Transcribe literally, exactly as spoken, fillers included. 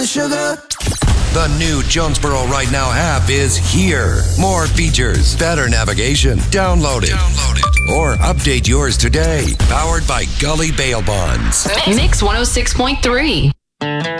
the sugar. The new Jonesboro Right Now app is here. More features, better navigation. Download it. Download it. Or update yours today. Powered by Gully Bail Bonds. Mix one oh six point three.